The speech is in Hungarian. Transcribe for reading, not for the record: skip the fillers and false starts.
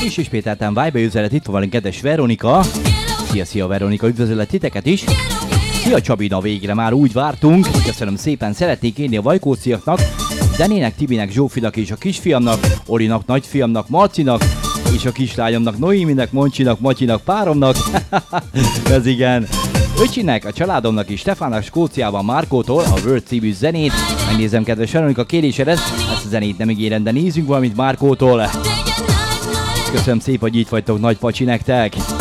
És ismételten Viber üzenet, itt van velünk kedves Veronika. Szia Veronika, üdvözöllek titeket is. Szia Csabina, végre már úgy vártunk. Köszönöm szépen, szeretnék írni a Vajkóciaknak, Denének, Tibinek, Zsófinak és a kisfiamnak, Olinak, nagyfiamnak, Marcinak, és a kislányomnak, Noéminek, Moncsinak, Matyinak, páromnak. Ez igen. Öcsinek, a családomnak és Stefánnak Skóciában Márkótól a World című zenét. Megnézem, kedves Veronika, kérésed ezt a zenét nem ígérem, de nézzünk valamit Márkótól. Köszönöm szépen, hogy itt vagytok, nagy pacsi nektek.